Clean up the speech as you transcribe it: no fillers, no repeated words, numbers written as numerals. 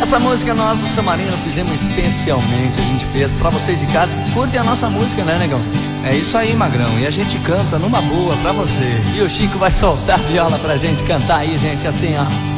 Essa música nós do Samarino fizemos especialmente. A gente fez pra vocês de casa que curtem a nossa música, né, negão? É isso aí, Magrão, e a gente canta numa boa pra você. E o Chico vai soltar a viola pra gente cantar aí, gente, assim, ó.